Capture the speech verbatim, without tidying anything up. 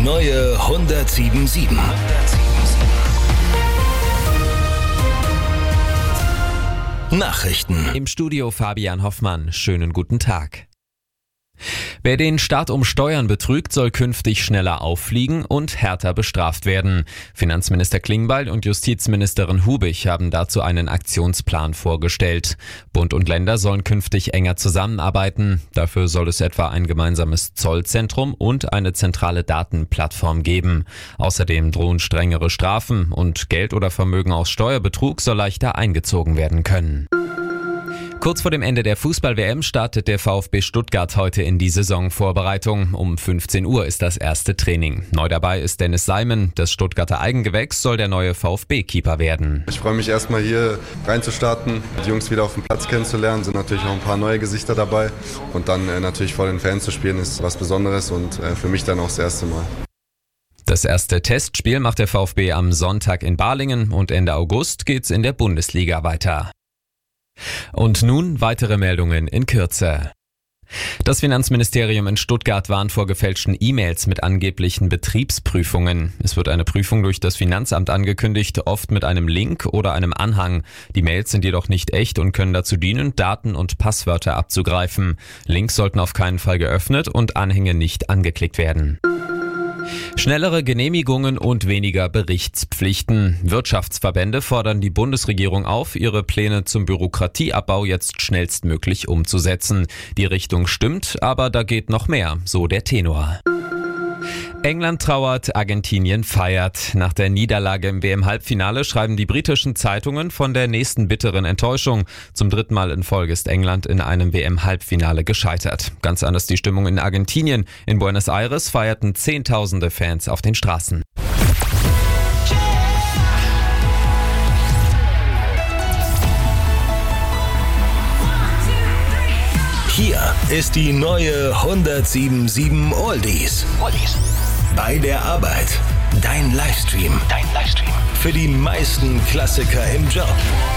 neue hundertsieben Komma sieben. Nachrichten. Im Studio Fabian Hoffmann. Schönen guten Tag. Wer den Staat um Steuern betrügt, soll künftig schneller auffliegen und härter bestraft werden. Finanzminister Klingbeil und Justizministerin Hubig haben dazu einen Aktionsplan vorgestellt. Bund und Länder sollen künftig enger zusammenarbeiten. Dafür soll es etwa ein gemeinsames Zollzentrum und eine zentrale Datenplattform geben. Außerdem drohen strengere Strafen und Geld oder Vermögen aus Steuerbetrug soll leichter eingezogen werden können. Kurz vor dem Ende der Fußball-W M startet der VfB Stuttgart heute in die Saisonvorbereitung. Um fünfzehn Uhr ist das erste Training. Neu dabei ist Dennis Seimen. Das Stuttgarter Eigengewächs soll der neue VfB-Keeper werden. Ich freue mich erstmal hier reinzustarten, die Jungs wieder auf dem Platz kennenzulernen. Sind natürlich auch ein paar neue Gesichter dabei. Und dann äh, natürlich vor den Fans zu spielen ist was Besonderes und äh, für mich dann auch das erste Mal. Das erste Testspiel macht der VfB am Sonntag in Balingen und Ende August geht's in der Bundesliga weiter. Und nun weitere Meldungen in Kürze. Das Finanzministerium in Stuttgart warnt vor gefälschten E-Mails mit angeblichen Betriebsprüfungen. Es wird eine Prüfung durch das Finanzamt angekündigt, oft mit einem Link oder einem Anhang. Die Mails sind jedoch nicht echt und können dazu dienen, Daten und Passwörter abzugreifen. Links sollten auf keinen Fall geöffnet und Anhänge nicht angeklickt werden. Schnellere Genehmigungen und weniger Berichtspflichten. Wirtschaftsverbände fordern die Bundesregierung auf, ihre Pläne zum Bürokratieabbau jetzt schnellstmöglich umzusetzen. Die Richtung stimmt, aber da geht noch mehr, so der Tenor. England trauert, Argentinien feiert. Nach der Niederlage im W M-Halbfinale schreiben die britischen Zeitungen von der nächsten bitteren Enttäuschung. Zum dritten Mal in Folge ist England in einem W M-Halbfinale gescheitert. Ganz anders die Stimmung in Argentinien. In Buenos Aires feierten Zehntausende Fans auf den Straßen. Hier ist die neue hundertsieben Komma sieben Oldies. Oldies. Bei der Arbeit. Dein Livestream. Dein Livestream. Für die meisten Klassiker im Job.